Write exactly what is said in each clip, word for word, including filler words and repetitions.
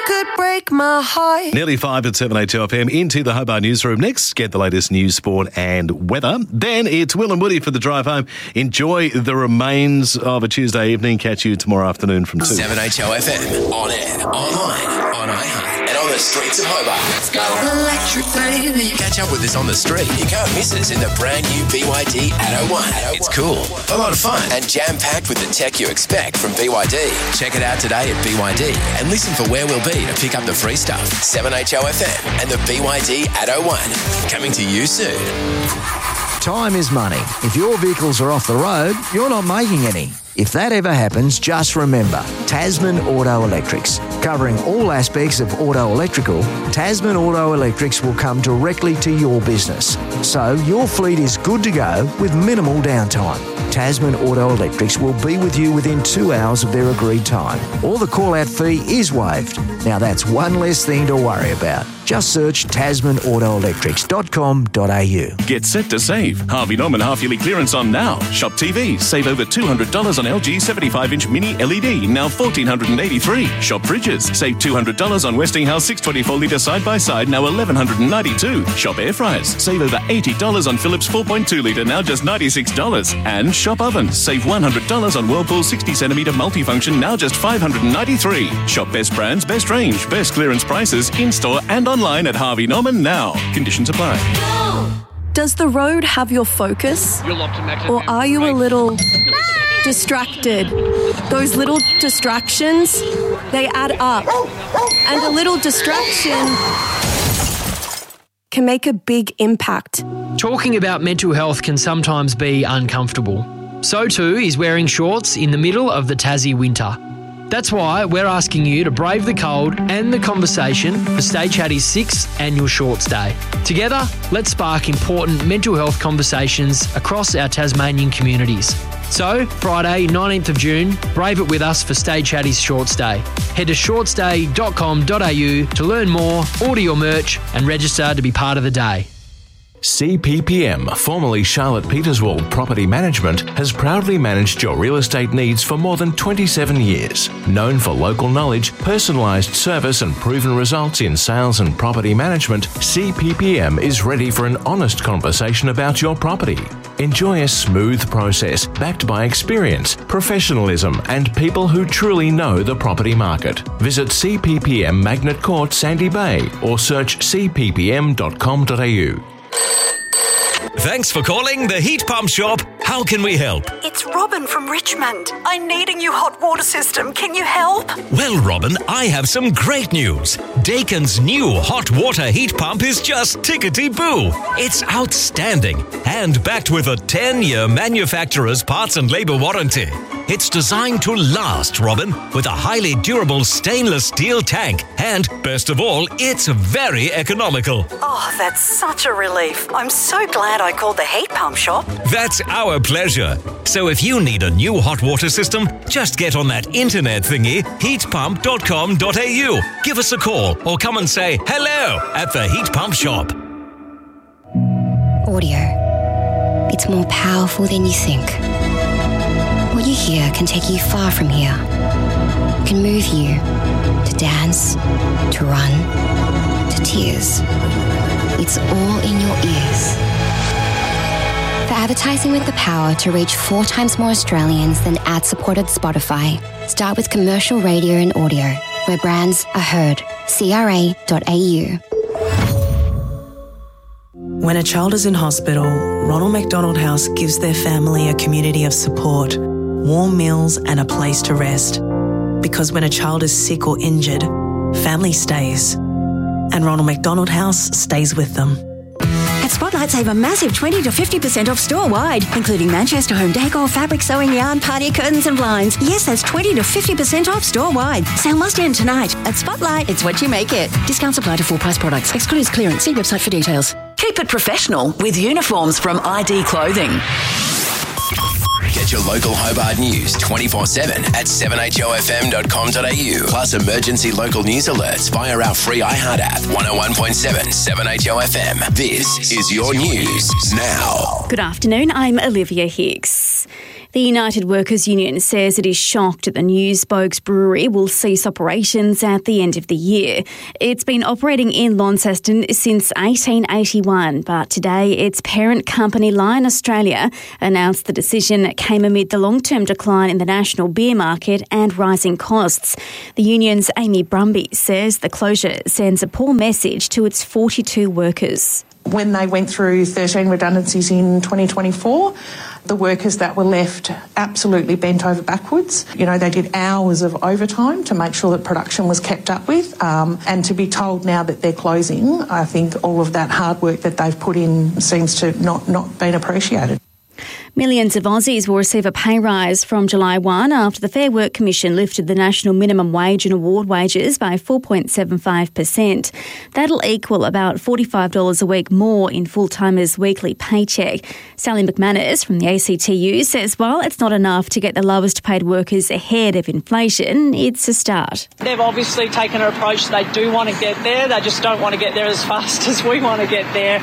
could break my heart. Nearly five at seven H O F M. Into the Hobart newsroom next. Get the latest news, sport and weather. Then it's Will and Woody for the drive home. Enjoy the remains of a Tuesday evening. Catch you tomorrow afternoon from two. seven H O F M. On air, online, on iHeart, and on the streets of Hobart. Let's go. Electric baby. Catch up with us on the street. You can't miss us in the brand new B Y D Atto one. It's cool, a lot of fun, and jam-packed with the tech you expect from B Y D. Check it out today at B Y D and listen for where we'll be to pick up the free stuff. seven H O F M and the B Y D Atto one. Coming to you soon. Time is money. If your vehicles are off the road, you're not making any. If that ever happens, just remember Tasman Auto Electrics. Covering all aspects of auto electrical, Tasman Auto Electrics will come directly to your business. So your fleet is good to go with minimal downtime. Tasman Auto Electrics will be with you within two hours of their agreed time. Or the call-out fee is waived. Now that's one less thing to worry about. Just search tasman auto electrics dot com dot a u. Get set to save. Harvey Norman half-yearly clearance on now. Shop T Vs. Save over two hundred dollars on L G seventy-five inch mini L E D, now one thousand four hundred eighty-three dollars. Shop fridges. Save two hundred dollars on Westinghouse six twenty-four litre side-by-side, now one thousand one hundred ninety-two dollars. Shop air fryers. Save over eighty dollars on Philips four point two litre, now just ninety-six dollars. And shop ovens. Save one hundred dollars on Whirlpool sixty centimetre multifunction, now just five hundred ninety-three dollars. Shop best brands, best range, best clearance prices, in-store and online at Harvey Norman now. Conditions apply. Does the road have your focus? Or are you a little distracted? Those little distractions, they add up. And a little distraction can make a big impact. Talking about mental health can sometimes be uncomfortable. So too is wearing shorts in the middle of the Tassie winter. That's why we're asking you to brave the cold and the conversation for Stay Chatty's sixth annual Shorts Day. Together, let's spark important mental health conversations across our Tasmanian communities. So, Friday, nineteenth of June, brave it with us for Stay Chatty's Shorts Day. Head to shorts day dot com dot a u to learn more, order your merch and register to be part of the day. C P P M, formerly Charlotte Peterswald Property Management, has proudly managed your real estate needs for more than twenty-seven years. Known for local knowledge, personalised service and proven results in sales and property management, C P P M is ready for an honest conversation about your property. Enjoy a smooth process backed by experience, professionalism and people who truly know the property market. Visit C P P M Magnet Court, Sandy Bay or search c p p m dot com dot a u. Thanks for calling the Heat Pump Shop. How can we help? It's Robin from Richmond. I need a new hot water system. Can you help? Well, Robin, I have some great news. Dakin's new hot water heat pump is just tickety-boo. It's outstanding and backed with a ten-year manufacturer's parts and labour warranty. It's designed to last, Robin, with a highly durable stainless steel tank. And, best of all, it's very economical. Oh, that's such a relief. I'm so glad I called the Heat Pump Shop. That's our pleasure. So if you need a new hot water system, just get on that internet thingy, heat pump dot com dot a u. Give us a call or come and say hello at the Heat Pump Shop. Audio. It's more powerful than you think. What you hear can take you far from here. It can move you to dance, to run, to tears. It's all in your ears. For advertising with the power to reach four times more Australians than ad-supported Spotify, start with commercial radio and audio, where brands are heard. c r a dot a u. When a child is in hospital, Ronald McDonald House gives their family a community of support, warm meals and a place to rest. Because when a child is sick or injured, family stays. And Ronald McDonald House stays with them. At Spotlight, save a massive twenty to fifty percent off store-wide, including Manchester home decor, fabric, sewing, yarn, party curtains and blinds. Yes, that's twenty to fifty percent off store-wide. Sale must end tonight. At Spotlight, it's what you make it. Discounts apply to full-price products. Excludes clearance. See website for details. Keep it professional with uniforms from I D Clothing. Get your local Hobart news twenty-four seven at seven h o f m dot com dot a u. Plus emergency local news alerts via our free iHeart app. one oh one point seven seven H O F M. This is your news now. Good afternoon, I'm Olivia Hicks. The United Workers' Union says it is shocked that the News Bogues Brewery will cease operations at the end of the year. It's been operating in Launceston since eighteen eighty-one, but today its parent company Lion Australia announced the decision came amid the long-term decline in the national beer market and rising costs. The union's Amy Brumby says the closure sends a poor message to its forty-two workers. When they went through thirteen redundancies in twenty twenty-four, the workers that were left absolutely bent over backwards. You know, they did hours of overtime to make sure that production was kept up with, um, and to be told now that they're closing, I think all of that hard work that they've put in seems to not, not been appreciated. Millions of Aussies will receive a pay rise from July first after the Fair Work Commission lifted the national minimum wage and award wages by four point seven five percent. That'll equal about forty-five dollars a week more in full-timers' weekly paycheck. Sally McManus from the A C T U says while it's not enough to get the lowest paid workers ahead of inflation, it's a start. They've obviously taken an approach they do want to get there, they just don't want to get there as fast as we want to get there.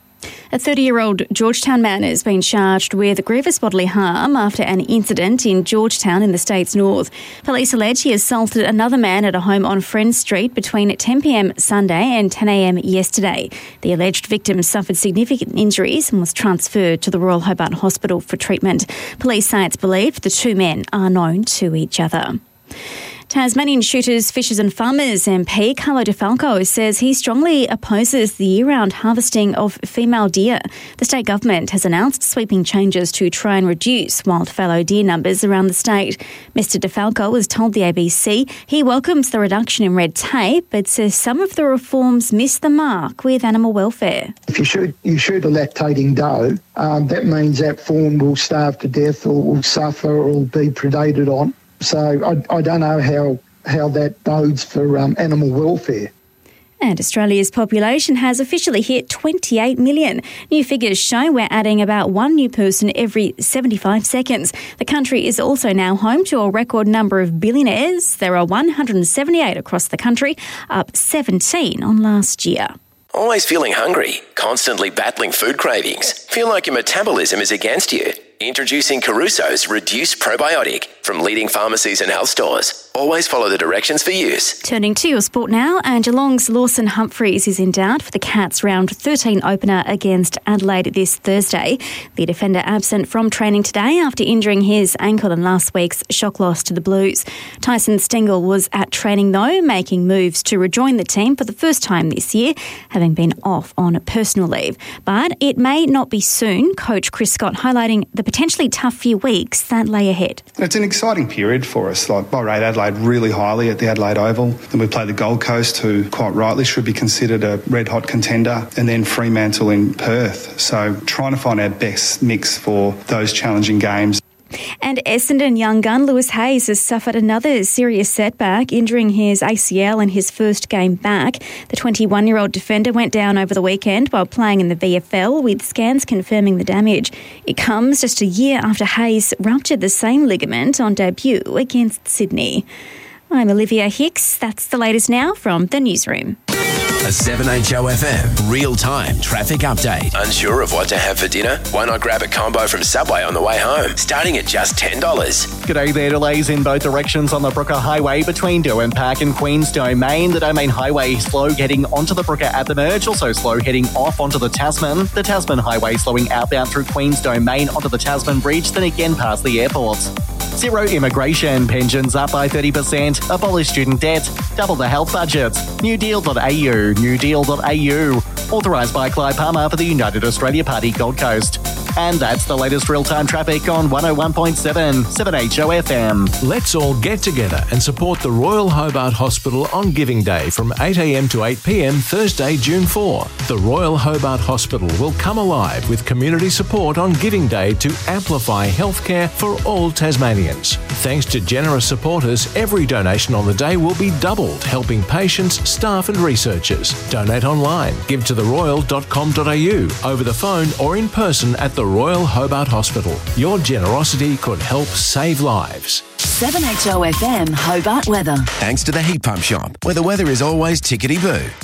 A thirty-year-old Georgetown man has been charged with grievous bodily harm after an incident in Georgetown in the state's north. Police allege he assaulted another man at a home on Friend Street between ten p.m. Sunday and ten a.m. yesterday. The alleged victim suffered significant injuries and was transferred to the Royal Hobart Hospital for treatment. Police say it's believed the two men are known to each other. Tasmanian Shooters, Fishers and Farmers M P Carlo DeFalco says he strongly opposes the year-round harvesting of female deer. The state government has announced sweeping changes to try and reduce wild fallow deer numbers around the state. Mister DeFalco has told the A B C he welcomes the reduction in red tape, but says some of the reforms miss the mark with animal welfare. If you shoot, you shoot a lactating doe, um, that means that fawn will starve to death or will suffer or will be predated on. So I, I don't know how, how that bodes for um, animal welfare. And Australia's population has officially hit twenty-eight million. New figures show we're adding about one new person every seventy-five seconds. The country is also now home to a record number of billionaires. There are one hundred seventy-eight across the country, up seventeen on last year. Always feeling hungry? Constantly battling food cravings? Feel like your metabolism is against you? Introducing Caruso's Reduced Probiotic from leading pharmacies and health stores. Always follow the directions for use. Turning to your sport now, and Geelong's Lawson Humphreys is in doubt for the Cats' round thirteen opener against Adelaide this Thursday. The defender absent from training today after injuring his ankle in last week's shock loss to the Blues. Tyson Stengel was at training though, making moves to rejoin the team for the first time this year, having been off on personal leave. But it may not be soon, Coach Chris Scott highlighting the potentially tough few weeks that lay ahead. It's an exciting period for us. Like, I rate Adelaide really highly at the Adelaide Oval. Then we play the Gold Coast, who quite rightly should be considered a red-hot contender, and then Fremantle in Perth. So trying to find our best mix for those challenging games. And Essendon young gun Lewis Hayes has suffered another serious setback, injuring his A C L in his first game back. The twenty-one-year-old defender went down over the weekend while playing in the V F L, with scans confirming the damage. It comes just a year after Hayes ruptured the same ligament on debut against Sydney. I'm Olivia Hicks. That's the latest now from the newsroom. A seven H O F M real-time traffic update. Unsure of what to have for dinner? Why not grab a combo from Subway on the way home, starting at just ten dollars. G'day there. Delays in both directions on the Brooker Highway between Derwent Park and Queen's Domain. The Domain Highway slow heading onto the Brooker at the merge, also slow heading off onto the Tasman. The Tasman Highway slowing outbound through Queen's Domain onto the Tasman Bridge, then again past the airport. Zero immigration, pensions up by thirty percent, abolish student debt, double the health budget. new deal dot a u, new deal dot a u. Authorised by Clyde Palmer for the United Australia Party Gold Coast. And that's the latest real-time traffic on one oh one point seven, seven H O F M. Let's all get together and support the Royal Hobart Hospital on Giving Day from eight a m to eight p m Thursday, June fourth. The Royal Hobart Hospital will come alive with community support on Giving Day to amplify healthcare for all Tasmanians. Thanks to generous supporters, every donation on the day will be doubled, helping patients, staff and researchers. Donate online, give to the royal dot com dot a u, over the phone or in person at the Royal Hobart Hospital. Your generosity could help save lives. seven H O F M Hobart weather. Thanks to the Heat Pump Shop, where the weather is always tickety-boo.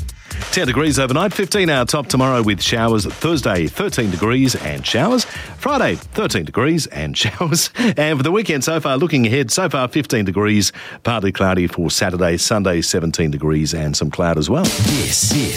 ten degrees overnight, fifteen our top tomorrow with showers. Thursday, thirteen degrees and showers. Friday, thirteen degrees and showers. And for the weekend so far, looking ahead, so far fifteen degrees, partly cloudy for Saturday. Sunday, seventeen degrees and some cloud as well. This, this